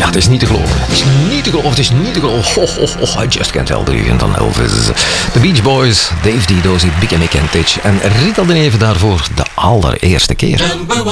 het is niet te geloven. Het is niet te geloven, het is niet te geloven. I just can't tell the van Elvis. The Beach Boys, Dave Didosi, Big Mick en Titch. En Rita de Neve daarvoor de allereerste keer.